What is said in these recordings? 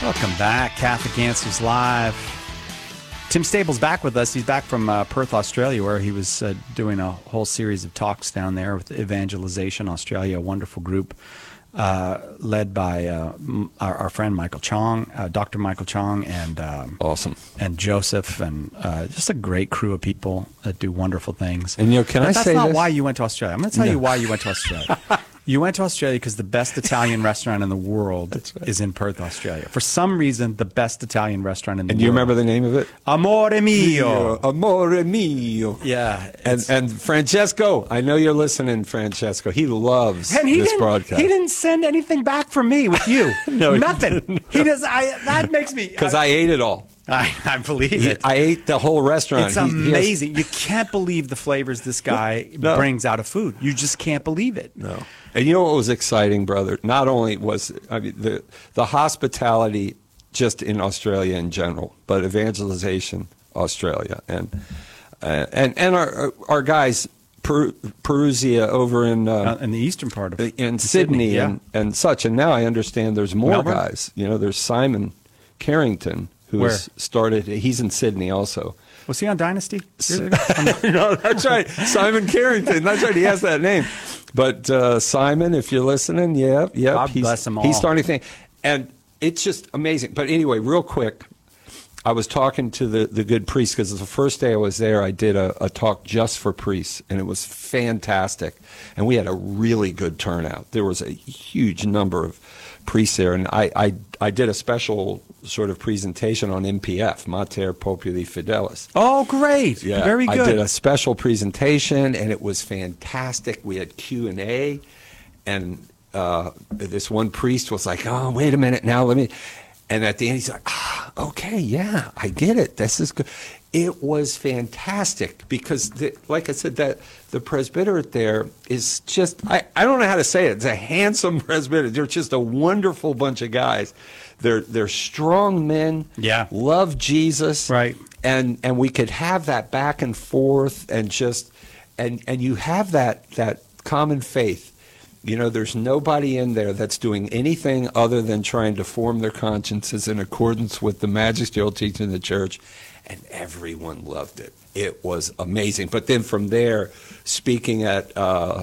Welcome back, Catholic Answers Live. Tim Stable's back with us. He's back from Perth, Australia, where he was doing a whole series of talks down there with Evangelization Australia, a wonderful group led by our friend Michael Chong, Dr. Michael Chong, and awesome, and Joseph, and just a great crew of people that do wonderful things. And that's not why you went to Australia. I'm going to tell you why you went to Australia. You went to Australia because the best Italian restaurant in the world is in Perth, Australia. For some reason, the best Italian restaurant in the world. And do you remember the name of it? Amore Mio. Amore Mio. Yeah. And Francesco, I know you're listening, Francesco. He loves this broadcast. He didn't send anything back from me with you. No, nothing. He does. That makes me. Because I ate it all. I believe it. I ate the whole restaurant. It's amazing. You can't believe the flavors this guy brings out of food. You just can't believe it. No. And you know what was exciting, brother? Not only was the hospitality just in Australia in general, but Evangelization Australia and our guys Perusia over in the eastern part of in Sydney yeah. and such. And now I understand there's more Melbourne? guys. You know, there's Simon Carrington who has started. He's in Sydney also. Was he on Dynasty? No, that's right. Simon Carrington. That's right. He has that name. But Simon, if you're listening, God bless them all. He's starting to think. And it's just amazing. But anyway, real quick, I was talking to the good priest because the first day I was there, I did a talk just for priests, and it was fantastic. And we had a really good turnout. There was a huge number of priests there, and I did a special sort of presentation on MPF, Mater Populi Fidelis. Oh, great. Yeah, very good. I did a special presentation, and it was fantastic. We had Q&A, and this one priest was like, oh, wait a minute now, let me... And at the end, he's like, okay, yeah, I get it. This is good. It was fantastic because, like I said, that the presbyterate there is just, I don't know how to say it. It's a handsome presbyterate. They're just a wonderful bunch of guys. They're strong men, love Jesus. Right. And we could have that back and forth and just, and you have that common faith. You know, there's nobody in there that's doing anything other than trying to form their consciences in accordance with the magisterial teaching of the church, and everyone loved it. It was amazing. But then from there, speaking at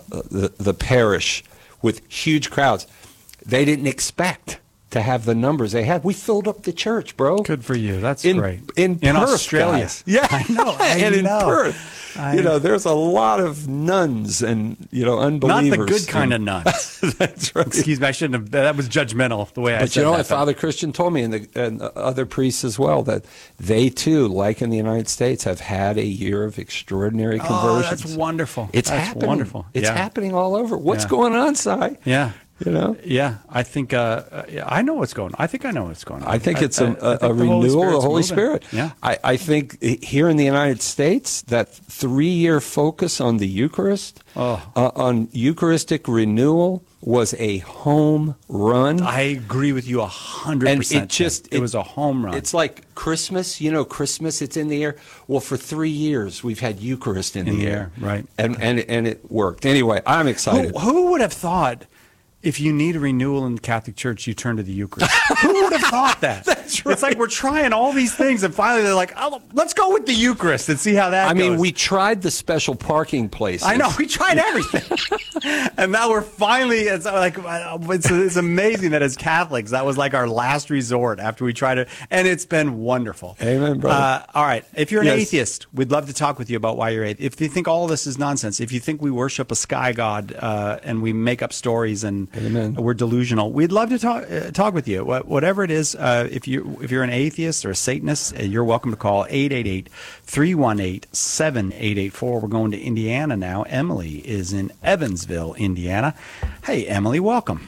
the parish with huge crowds, they didn't expect to have the numbers they had. We filled up the church, bro. Good for you. That's great. In Perth, Australia. Guys. Yeah, I know. And in Perth. There's a lot of nuns and, unbelievers. Not the good kind of nuns. That's right. Excuse me, I shouldn't have. That was judgmental, the way I said that. But you know what? Father Christian told me, and other priests as well, that they too, like in the United States, have had a year of extraordinary conversions. Oh, that's wonderful. It's that's happening. Wonderful. It's happening all over. What's going on, Si? Yeah. Yeah, I think I know what's going on. I think I know what's going on. I think it's a renewal of the Holy Spirit. Yeah. I think here in the United States, that 3-year focus on the Eucharist, on Eucharistic renewal, was a home run. I agree with you 100%. And it was a home run. It's like Christmas. Christmas, it's in the air. Well, for 3 years, we've had Eucharist in the air. Right. And it worked. Anyway, I'm excited. Who would have thought... If you need a renewal in the Catholic Church, you turn to the Eucharist. Who would have thought that? That's right. It's like we're trying all these things, and finally they're like, let's go with the Eucharist and see how that goes. I mean, we tried the special parking places. I know. We tried everything. And now we're finally, it's amazing that as Catholics, that was like our last resort after we tried it. And it's been wonderful. Amen, brother. All right. If you're an atheist, we'd love to talk with you about why you're atheist. If you think all of this is nonsense, if you think we worship a sky god and we make up stories and we're delusional, we'd love to talk with you. Whatever it is, if you're an atheist or a Satanist, you're welcome to call 888-318-7884. We're going to Indiana now. Emily is in Evansville, Indiana. Hey, Emily, welcome.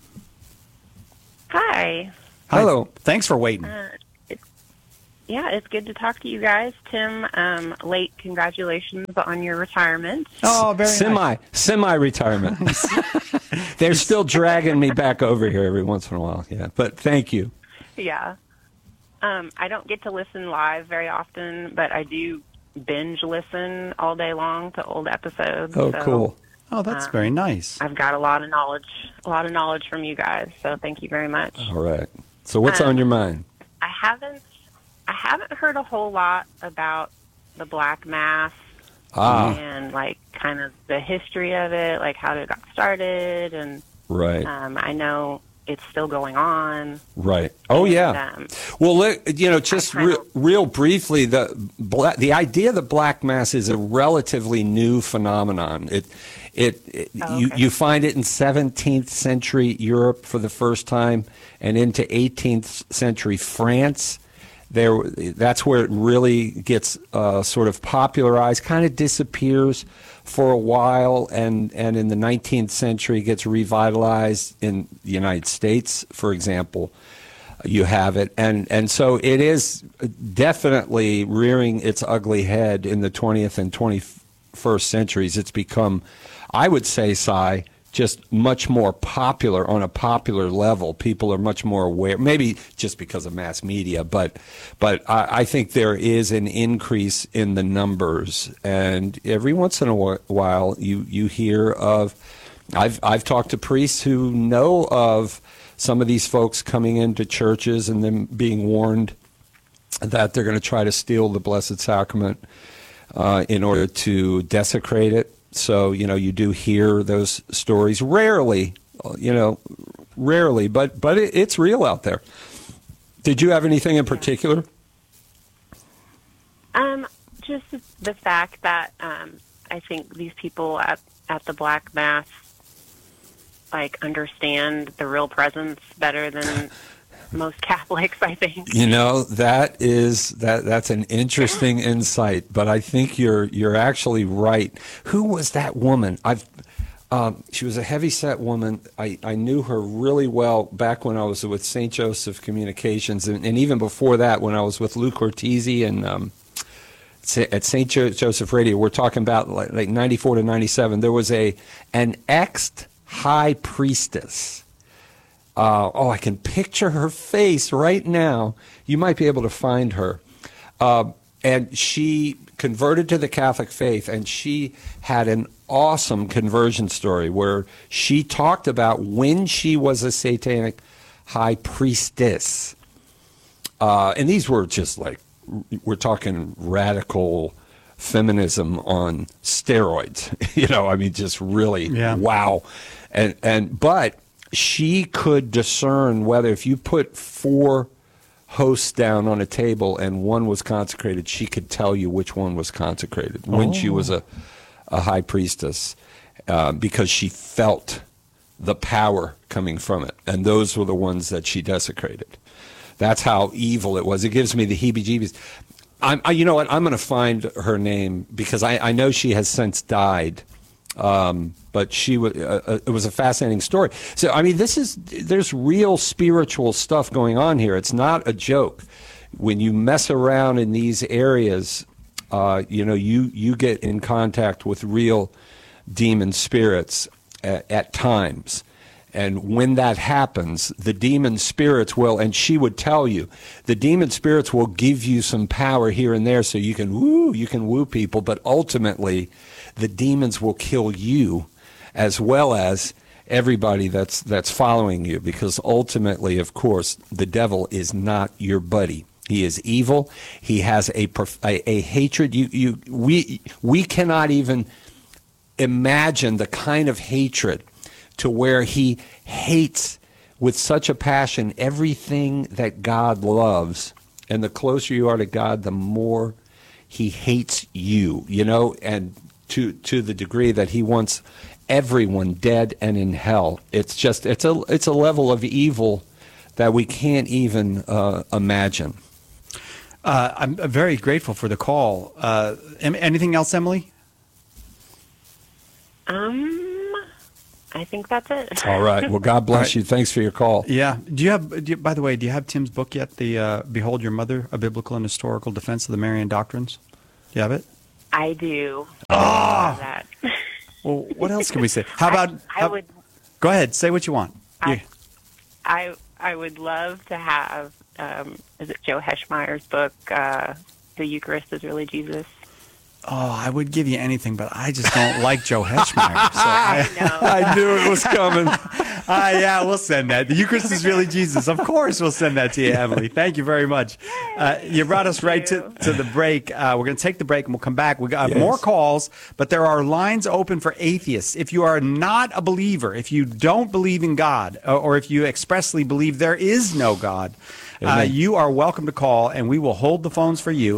Hi. Hello. Thanks for waiting. It's good to talk to you guys. Tim, late congratulations on your retirement. Oh, very nice. Semi-retirement. They're still dragging me back over here every once in a while. Yeah, but thank you. Yeah. I don't get to listen live very often, but I do binge listen all day long to old episodes. Oh, cool. Oh, that's very nice. I've got a lot of knowledge from you guys, so thank you very much. All right. So what's on your mind? I haven't heard a whole lot about the Black Mass and like kind of the history of it, like how it got started, and Right. I know it's still going on. Right. Oh, And, yeah. Well, just real briefly, the idea that Black Mass is a relatively new phenomenon. You find it in 17th century Europe for the first time, and into 18th century France. That's where it really gets sort of popularized, kind of disappears for a while, and in the 19th century gets revitalized in the United States, for example. You have it, and so it is definitely rearing its ugly head in the 20th and 21st centuries. It's become, I would say, Si, just much more popular on a popular level. People are much more aware, maybe just because of mass media, but I think there is an increase in the numbers. And every once in a while, you hear of, I've talked to priests who know of some of these folks coming into churches and them being warned that they're going to try to steal the Blessed Sacrament in order to desecrate it. So, you do hear those stories rarely, but it's real out there. Did you have anything in particular? Just the fact that I think these people at the Black Mass like understand the real presence better than most Catholics, I think. That's an interesting insight, but I think you're actually right. Who was that woman? She was a heavy-set woman. I knew her really well back when I was with St. Joseph Communications, and even before that, when I was with Lou Cortese and at St. Joseph Radio. We're talking about like 94 to 97. There was an ex-high priestess. I can picture her face right now. You might be able to find her. And she converted to the Catholic faith, and she had an awesome conversion story where she talked about when she was a satanic high priestess. And these were just like, we're talking radical feminism on steroids. Just really, wow. But she could discern whether if you put 4 hosts down on a table and one was consecrated, she could tell you which one was consecrated when she was a high priestess, because she felt the power coming from it. And those were the ones that she desecrated. That's how evil it was. It gives me the heebie-jeebies. You know what? I'm going to find her name because I know she has since died. But she was. It was a fascinating story. So there's real spiritual stuff going on here. It's not a joke. When you mess around in these areas, you get in contact with real demon spirits at times. And when that happens, the demon spirits will, and she would tell you, the demon spirits will give you some power here and there so you can woo people, but ultimately the demons will kill you as well as everybody that's following you, because ultimately, of course, the devil is not your buddy. He is evil. He has a hatred. We cannot even imagine the kind of hatred to where he hates with such a passion everything that God loves. And the closer you are to God, the more he hates you, and to the degree that he wants everyone dead and in hell. It's a level of evil that we can't even imagine. I'm very grateful for the call. Anything else, Emily? I think that's it. All right. Well, God bless you. Thanks for your call. Yeah. By the way, do you have Tim's book yet? The Behold Your Mother, A Biblical and Historical Defense of the Marian Doctrines? Do you have it? I do. That. Well, what else can we say? How about? I would. Go ahead. Say what you want. I would love to have. Is it Joe Heschmeyer's book? The Eucharist is really Jesus. Oh, I would give you anything, but I just don't like Joe Heschmeyer. So I know. I knew it was coming. Yeah, we'll send that. The Eucharist is really Jesus. Of course, we'll send that to you, Emily. Thank you very much. You brought us right to the break. We're going to take the break and we'll come back. We got more calls, but there are lines open for atheists. If you are not a believer, if you don't believe in God, or if you expressly believe there is no God, you are welcome to call, and we will hold the phones for you.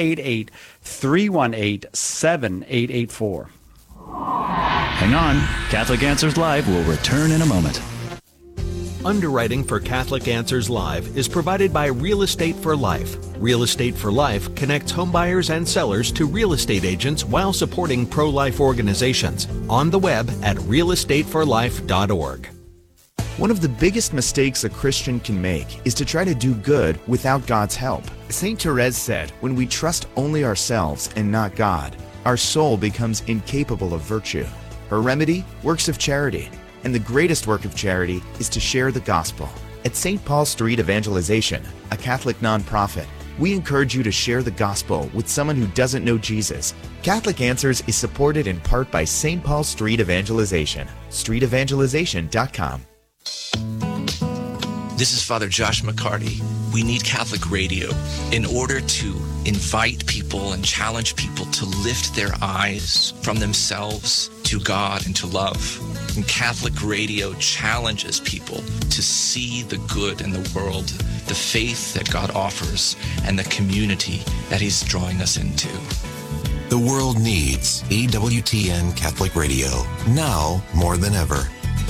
888-318-7884. Hang on. Catholic Answers Live will return in a moment. Underwriting for Catholic Answers Live is provided by Real Estate for Life. Real Estate for Life connects homebuyers and sellers to real estate agents while supporting pro-life organizations. On the web at realestateforlife.org. One of the biggest mistakes a Christian can make is to try to do good without God's help. St. Therese said, when we trust only ourselves and not God, our soul becomes incapable of virtue. Her remedy? Works of charity. And the greatest work of charity is to share the gospel. At St. Paul Street Evangelization, a Catholic nonprofit, we encourage you to share the gospel with someone who doesn't know Jesus. Catholic Answers is supported in part by St. Paul Street Evangelization. StreetEvangelization.com. This is Father Josh McCarty. We need Catholic radio in order to invite people and challenge people to lift their eyes from themselves to God and to love. And Catholic radio challenges people to see the good in the world, the faith that God offers, and the community that He's drawing us into. The world needs EWTN Catholic Radio, now more than ever.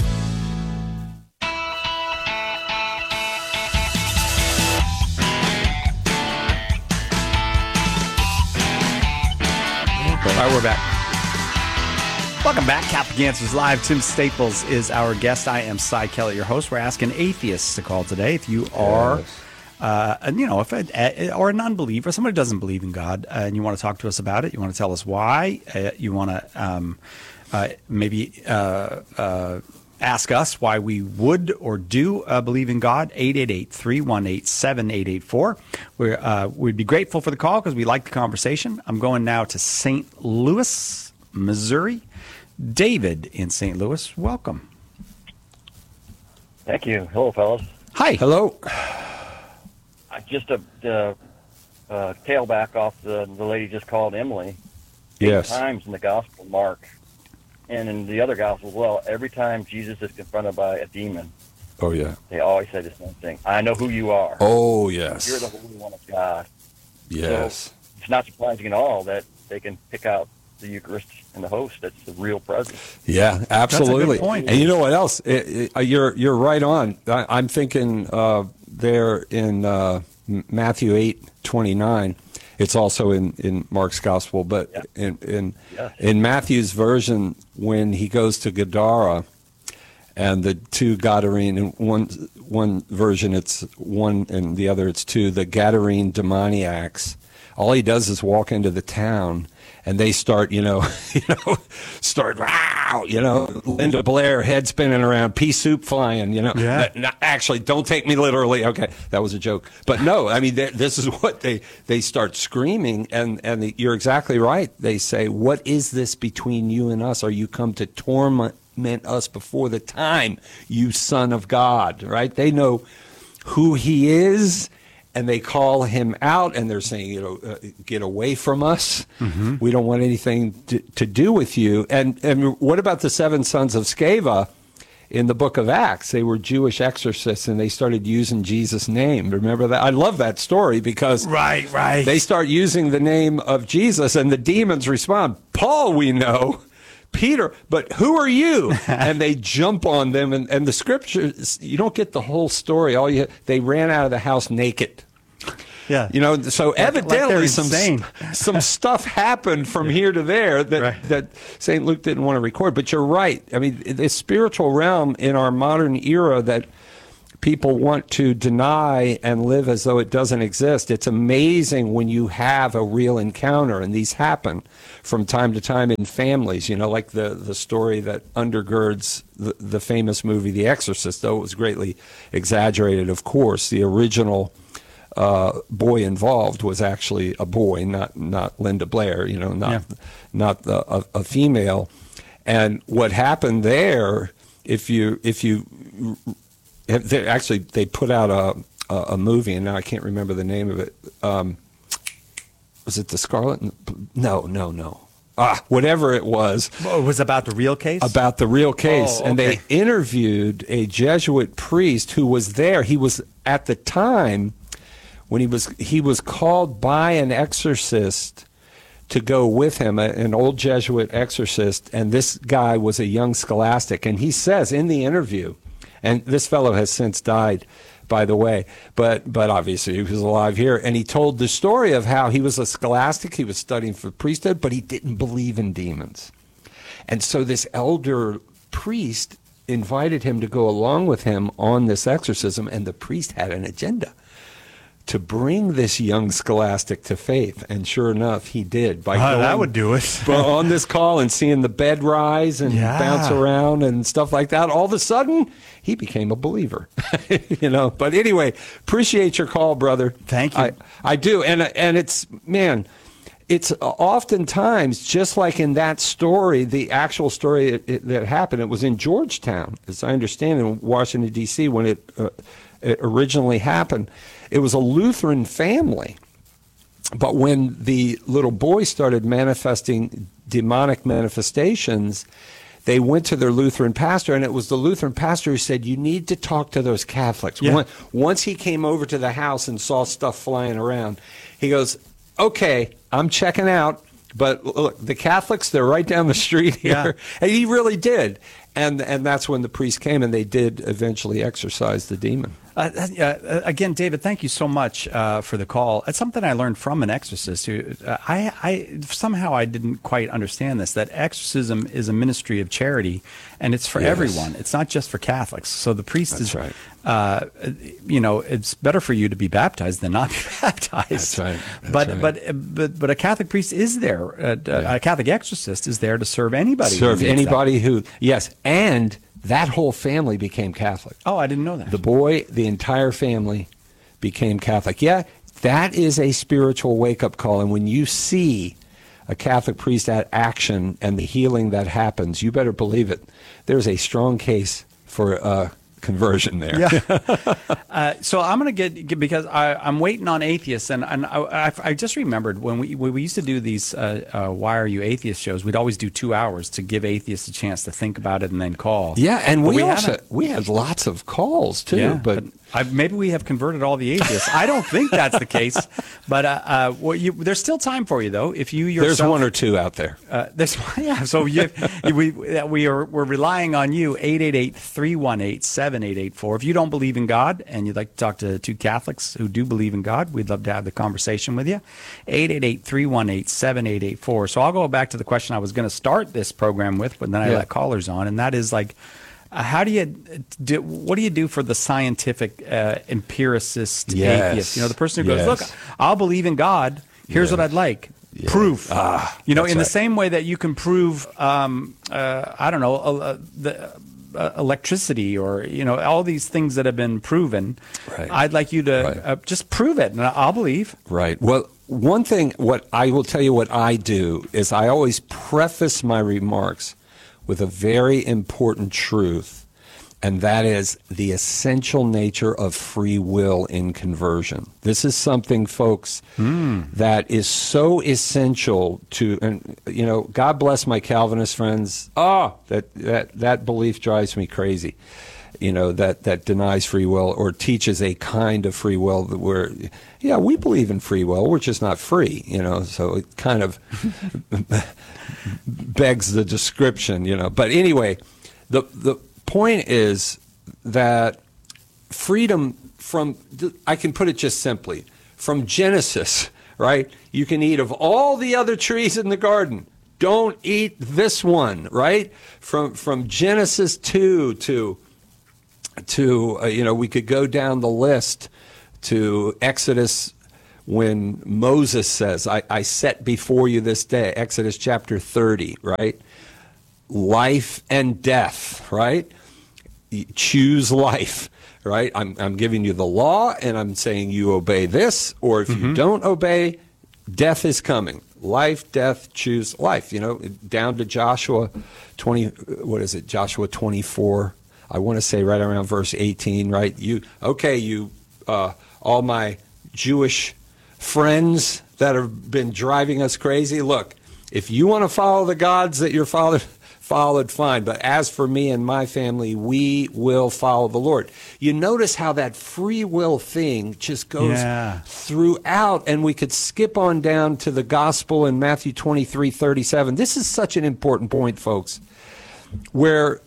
All right, we're back. Welcome back. Catholic Answers Live. Tim Staples is our guest. I am Cy Kellett, your host. We're asking atheists to call today. If you are, or a non-believer, somebody who doesn't believe in God, and you want to talk to us about it, you want to tell us why, you want to maybe ask us why we would or do believe in God, 888-318-7884. We'd be grateful for the call because we like the conversation. I'm going now to St. Louis, Missouri. David in St. Louis, welcome. Thank you. Hello, fellas. Hi. Hello. Just a tailback off the lady just called Emily. Yes. 8 times in the Gospel of Mark and in the other Gospels as well, every time Jesus is confronted by a demon, Oh, yeah. they always say the same thing. I know who you are. Oh, yes. You're the Holy One of God. Yes. So it's not surprising at all that they can pick out the Eucharist and the host. That's the real presence. Yeah, absolutely. That's a good point. And you know what else? You're right on. I'm thinking there in Matthew 8:29. It's also in Mark's Gospel, but in Matthew's version, when he goes to Gadara, and the two Gadarene, in one version it's one, and the other it's two, the Gadarene demoniacs. All he does is walk into the town, and they start, start, wow, Linda Blair, head spinning around, pea soup flying, Yeah. Actually, don't take me literally. Okay, that was a joke. But no, I mean, this is what they start screaming, and you're exactly right. They say, what is this between you and us? Are you come to torment us before the time, you Son of God, right? They know who he is, and they call him out, and they're saying, get away from us. Mm-hmm. We don't want anything to do with you. And what about the 7 sons of Sceva in the book of Acts? They were Jewish exorcists, and they started using Jesus' name. Remember that? I love that story because Right. they start using the name of Jesus, and the demons respond, Paul we know, Peter, but who are you? And they jump on them, and the scriptures, you don't get the whole story. They ran out of the house naked. Yeah. So evidently they're some insane. some stuff happened from here to there that St. Luke didn't want to record. But you're right. I mean, the spiritual realm in our modern era that people want to deny and live as though it doesn't exist. It's amazing when you have a real encounter, and these happen from time to time in families, like the story that undergirds the famous movie The Exorcist, though it was greatly exaggerated, of course. The original boy involved was actually a boy, not Linda Blair, not a female. And what happened there actually they put out a movie, and now I can't remember the name of it. Was it The Scarlet? No. Whatever it was. Oh, it was about the real case? About the real case. Oh, and they interviewed a Jesuit priest who was there. He was, at the time, when he was called by an exorcist to go with him, an old Jesuit exorcist, and this guy was a young scholastic. And he says in the interview, and this fellow has since died, by the way, but obviously he was alive here, and he told the story of how he was a scholastic, he was studying for priesthood, but he didn't believe in demons. And so this elder priest invited him to go along with him on this exorcism, and the priest had an agenda to bring this young scholastic to faith, and sure enough, he did. By going, that would do it. on this call and seeing the bed rise and bounce around and stuff like that, all of a sudden, he became a believer. But anyway, appreciate your call, brother. Thank you. I do, and it's, man, it's oftentimes, just like in that story, the actual story that happened, it was in Georgetown, as I understand, in Washington, D.C., when it originally happened. It was a Lutheran family, but when the little boy started manifesting demonic manifestations, they went to their Lutheran pastor, and it was the Lutheran pastor who said, you need to talk to those Catholics. Yeah. Once he came over to the house and saw stuff flying around, he goes, okay, I'm checking out, but look, the Catholics, they're right down the street here. Yeah. And he really did. And that's when the priest came, and they did eventually exorcise the demon. Again, David, thank you so much for the call. It's something I learned from an exorcist. I somehow I didn't quite understand this, that exorcism is a ministry of charity, and it's for everyone. It's not just for Catholics. So the priest is right. It's better for you to be baptized than not be baptized. That's right. But a Catholic priest is there. A Catholic exorcist is there to serve anybody. Serve anybody who, yes, and that whole family became Catholic. Oh, I didn't know that. The boy, the entire family became Catholic. Yeah, that is a spiritual wake-up call. And when you see a Catholic priest at action and the healing that happens, you better believe it. There's a strong case for conversion there. Yeah. So I'm going to get because I'm waiting on atheists, and I just remembered when we used to do these Why Are You Atheist shows, we'd always do 2 hours to give atheists a chance to think about it and then call. Yeah, and we had lots of calls too. Yeah, but maybe we have converted all the atheists. I don't think that's the case, but there's still time for you though. If you yourself, there's one or two out there. So we're relying on you. 888-318-7884. If you don't believe in God and you'd like to talk to two Catholics who do believe in God, we'd love to have the conversation with you. 888-318-7884. So I'll go back to the question I was going to start this program with, but then I let callers on, and that is like, what do you do for the scientific empiricist atheist? The person who goes, look, I'll believe in God. Here's what I'd like. Yeah. Proof. In the same way that you can prove, electricity or, all these things that have been proven. Right. I'd like you to just prove it, and I'll believe. Right. Well, one thing, what I will tell you what I do is I always preface my remarks with a very important truth, and that is the essential nature of free will in conversion. This is something, folks, that is so essential to, and God bless my Calvinist friends. That belief drives me crazy. That denies free will or teaches a kind of free will that we believe in free will, we're just not free, so it kind of begs the description, But anyway, the point is that freedom I can put it just simply, from Genesis, right? You can eat of all the other trees in the garden. Don't eat this one, right? From Genesis 2 to we could go down the list to Exodus when Moses says, I set before you this day, Exodus chapter 30, right? Life and death, right? You choose life, right? I'm giving you the law, and I'm saying you obey this, or if you don't obey, death is coming. life, death, choose life. Down to Joshua 20, Joshua 24. I want to say right around verse 18, right? All my Jewish friends that have been driving us crazy, look, if you want to follow the gods that your father followed, fine. But as for me and my family, we will follow the Lord. You notice how that free will thing just goes throughout, and we could skip on down to the gospel in Matthew 23:37. This is such an important point, folks, where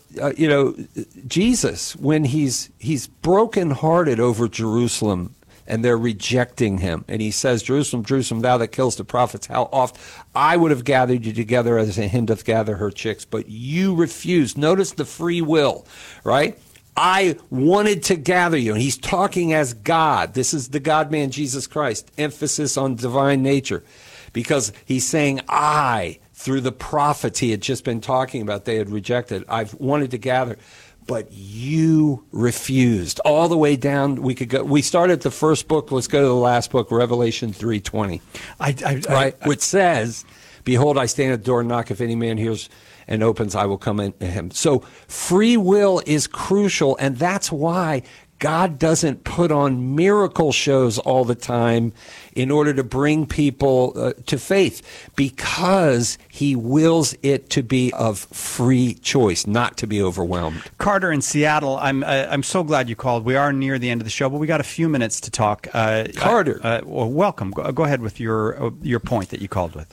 Jesus, when he's brokenhearted over Jerusalem, and they're rejecting him. And he says, Jerusalem, Jerusalem, thou that killest the prophets, how oft I would have gathered you together as a hen doth gather her chicks, but you refused. Notice the free will, right? I wanted to gather you. And he's talking as God. This is the God-man, Jesus Christ. Emphasis on divine nature. Because he's saying, through the prophets he had just been talking about, they had rejected. I've wanted to gather. But you refused. All the way down, we started the first book. Let's go to the last book, Revelation 3:20. Which says, behold, I stand at the door and knock. If any man hears and opens, I will come in to him. So free will is crucial, and that's why God doesn't put on miracle shows all the time in order to bring people to faith, because he wills it to be of free choice, not to be overwhelmed. Carter in Seattle, I'm so glad you called. We are near the end of the show, but we got a few minutes to talk. Carter, welcome. Go ahead with your point that you called with.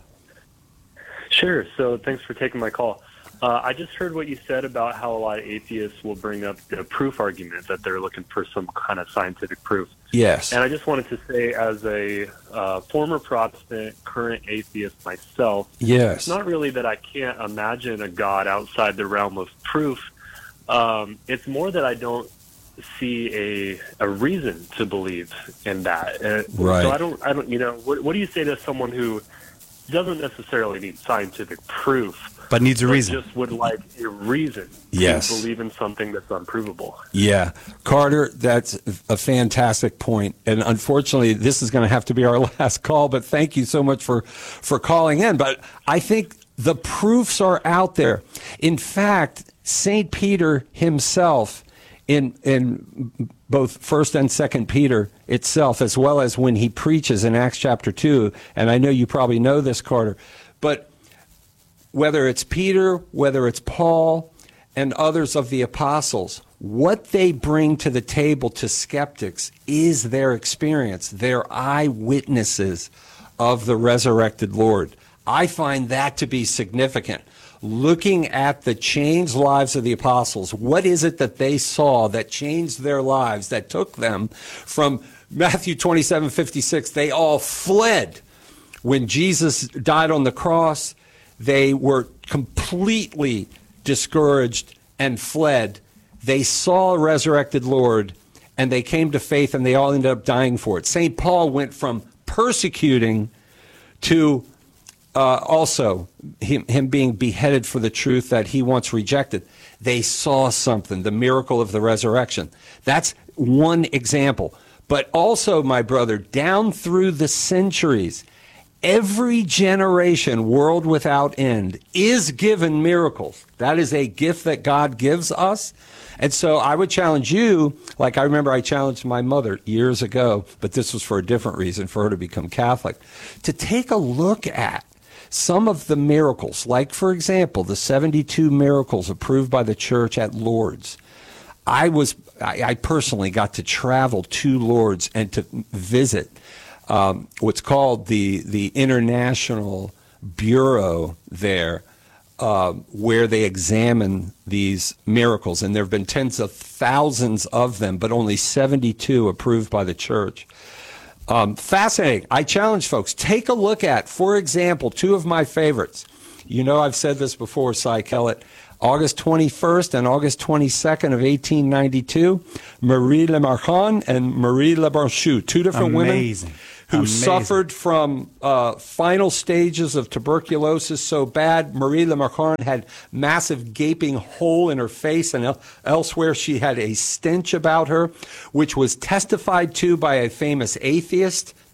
Sure. So thanks for taking my call. I just heard what you said about how a lot of atheists will bring up the proof argument, that they're looking for some kind of scientific proof. Yes. And I just wanted to say, as a former Protestant, current atheist myself, yes, it's not really that I can't imagine a God outside the realm of proof. It's more that I don't see a reason to believe in that. Right. So I don't. What do you say to someone who doesn't necessarily need scientific proof, but needs a reason, just would like a reason yes. to believe in something that's unprovable? Yeah. Carter, that's a fantastic point. And unfortunately, this is going to have to be our last call, but thank you so much for calling in. But I think the proofs are out there. In fact, St. Peter himself, in both 1st and 2nd Peter itself, as well as when he preaches in Acts chapter 2, and I know you probably know this, Carter, but whether it's Peter, whether it's Paul, and others of the apostles, what they bring to the table to skeptics is their experience. They're eyewitnesses of the resurrected Lord. I find that to be significant. Looking at the changed lives of the apostles, what is it that they saw that changed their lives, that took them from Matthew 27:56? They all fled. When Jesus died on the cross, they were completely discouraged and fled. They saw a resurrected Lord, and they came to faith, and they all ended up dying for it. St. Paul went from persecuting to also him being beheaded for the truth that he once rejected. They saw something, the miracle of the resurrection. That's one example. But also, my brother, down through the centuries, every generation, world without end, is given miracles. That is a gift that God gives us. And so I would challenge you, like I remember I challenged my mother years ago, but this was for a different reason, for her to become Catholic, to take a look at some of the miracles, like, for example, the 72 miracles approved by the church at Lourdes. I personally got to travel to Lourdes and to visit what's called the International Bureau there, where they examine these miracles. And there have been tens of thousands of them, but only 72 approved by the church. Fascinating. I challenge folks, take a look at, for example, two of my favorites. You know, I've said this before, Cy Kellett. August 21st and August 22nd of 1892, Marie Le Marchand and Marie Le Branchou, two different women who suffered from final stages of tuberculosis so bad. Marie Le Marchand had massive gaping hole in her face, and elsewhere she had a stench about her, which was testified to by a famous atheist,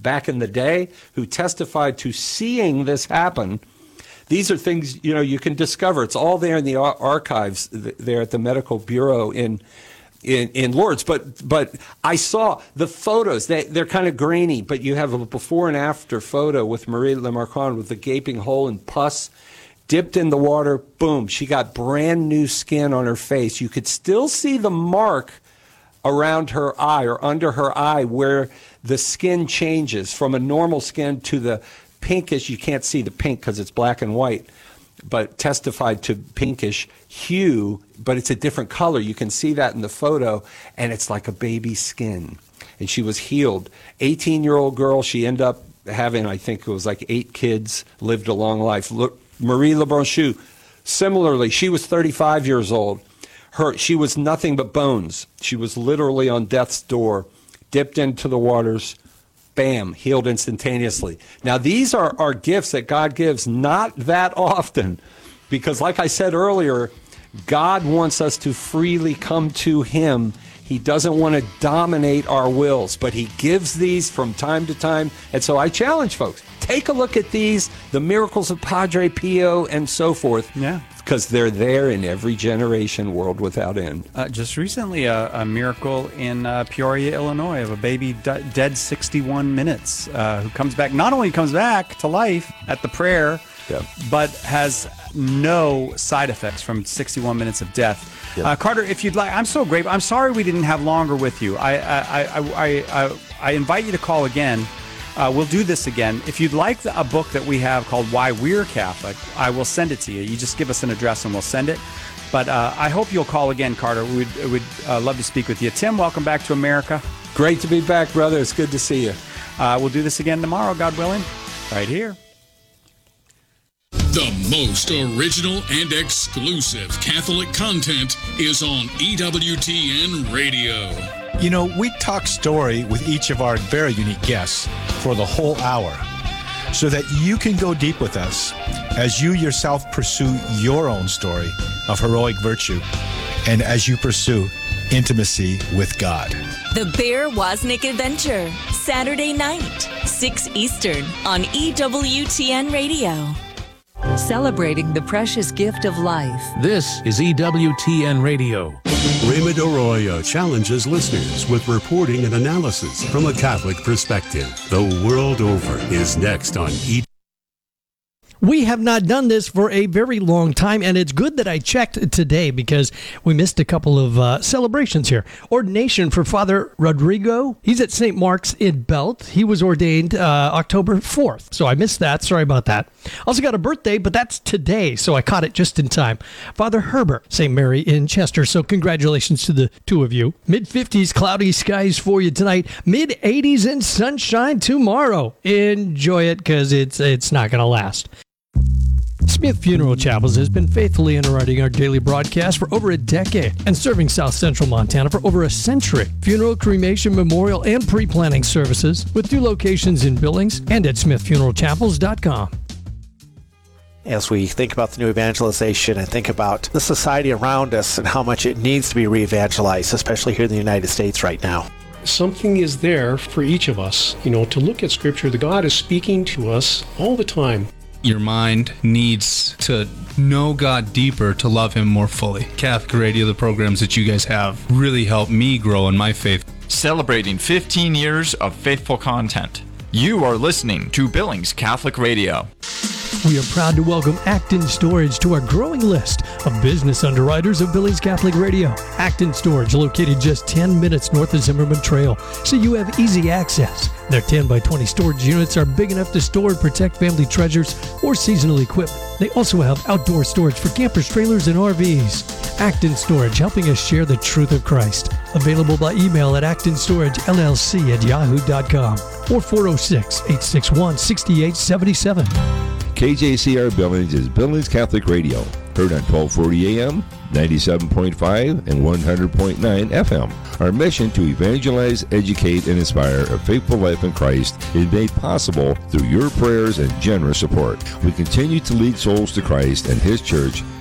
back in the day who testified to seeing this happen. These are things, you can discover. It's all there in the archives there at the Medical Bureau in Lourdes. But I saw the photos. They're kind of grainy, but you have a before and after photo with Marie Lemarchand with the gaping hole and pus. Dipped in the water, boom, she got brand new skin on her face. You could still see the mark around her eye or under her eye where the skin changes from a normal skin to the pinkish. You can't see the pink because it's black and white, but testified to pinkish hue, but it's a different color. You can see that in the photo, and it's like a baby skin. And she was healed. 18-year-old girl, she ended up having, I think it was like 8 kids, lived a long life. Marie Lebranchu, similarly, she was 35 years old. She was nothing but bones. She was literally on death's door, dipped into the waters, bam, healed instantaneously. Now, these are gifts that God gives not that often because, like I said earlier, God wants us to freely come to Him. He doesn't want to dominate our wills, but He gives these from time to time. And so I challenge folks, take a look at these, the miracles of Padre Pio and so forth. Yeah. Because they're there in every generation, world without end. Just recently, a miracle in Peoria, Illinois, of a baby dead 61 minutes who comes back. Not only comes back to life at the prayer, but has no side effects from 61 minutes of death. Carter, if you'd like, I'm so grateful. I'm sorry we didn't have longer with you. I invite you to call again. We'll do this again. If you'd like a book that we have called Why We're Catholic, I will send it to you. You just give us an address and we'll send it. But I hope you'll call again, Carter. We'd love to speak with you. Tim, welcome back to America. Great to be back, brother. It's good to see you. We'll do this again tomorrow, God willing, right here. The most original and exclusive Catholic content is on EWTN Radio. You know, we talk story with each of our very unique guests for the whole hour so that you can go deep with us as you yourself pursue your own story of heroic virtue and as you pursue intimacy with God. The Bear Wozniak Adventure, Saturday night, 6 Eastern on EWTN Radio. Celebrating the precious gift of life. This is EWTN Radio. Raymond Arroyo challenges listeners with reporting and analysis from a Catholic perspective. The world over is next on We have not done this for a very long time, and it's good that I checked today because we missed a couple of celebrations here. Ordination for Father Rodrigo. He's at St. Mark's in Belt. He was ordained October 4th, so I missed that. Sorry about that. Also got a birthday, but that's today, so I caught it just in time. Father Herbert, St. Mary in Chester, so congratulations to the two of you. Mid-50s, cloudy skies for you tonight. Mid-80s and sunshine tomorrow. Enjoy it because it's not going to last. Smith Funeral Chapels has been faithfully underwriting our daily broadcast for over a decade and serving South Central Montana for over a century. Funeral, cremation, memorial, and pre-planning services with 2 locations in Billings and at smithfuneralchapels.com. As we think about the new evangelization and think about the society around us and how much it needs to be re-evangelized, especially here in the United States right now. Something is there for each of us, to look at Scripture. The God is speaking to us all the time. Your mind needs to know God deeper to love Him more fully. Catholic Radio, the programs that you guys have, really helped me grow in my faith. Celebrating 15 years of faithful content. You are listening to Billings Catholic Radio. We are proud to welcome Acton Storage to our growing list of business underwriters of Billings Catholic Radio. Acton Storage, located just 10 minutes north of Zimmerman Trail, so you have easy access. Their 10 by 20 storage units are big enough to store and protect family treasures or seasonal equipment. They also have outdoor storage for campers, trailers, and RVs. Acton Storage, helping us share the truth of Christ. Available by email at actonstoragellc@yahoo.com or 406-861-6877. KJCR Billings is Billings Catholic Radio, heard on 1240 AM, 97.5, and 100.9 FM. Our mission to evangelize, educate, and inspire a faithful life in Christ is made possible through your prayers and generous support. We continue to lead souls to Christ and His church